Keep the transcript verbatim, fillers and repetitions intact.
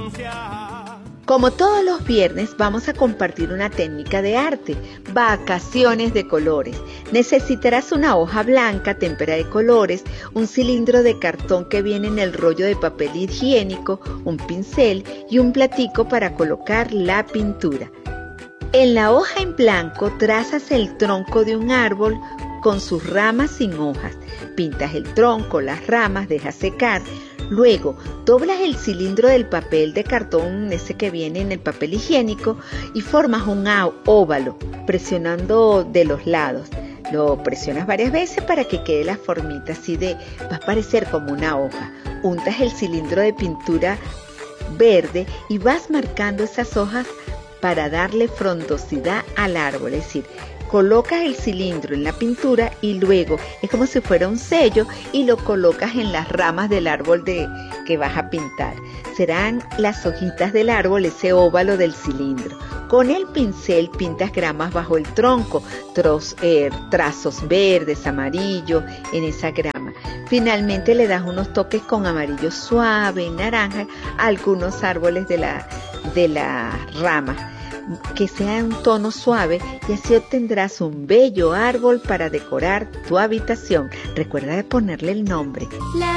Como todos los viernes, vamos a compartir una técnica de arte, vacaciones de colores. Necesitarás una hoja blanca, témpera de colores, un cilindro de cartón que viene en el rollo de papel higiénico, un pincel y un platico para colocar la pintura. En la hoja en blanco trazas el tronco de un árbol con sus ramas sin hojas. Pintas el tronco, las ramas, dejas secar. Luego, doblas el cilindro del papel de cartón, ese que viene en el papel higiénico, y formas un óvalo, presionando de los lados. Lo presionas varias veces para que quede la formita así de, va a parecer como una hoja. Untas el cilindro de pintura verde y vas marcando esas hojas para darle frondosidad al árbol, es decir, colocas el cilindro en la pintura y luego es como si fuera un sello y lo colocas en las ramas del árbol de, que vas a pintar. Serán las hojitas del árbol, ese óvalo del cilindro. Con el pincel pintas gramas bajo el tronco, tros, eh, trazos verdes, amarillo en esa grama. Finalmente le das unos toques con amarillo suave, naranja, a algunos árboles de la, de la rama, que sea un tono suave, y así obtendrás un bello árbol para decorar tu habitación. Recuerda de ponerle el nombre.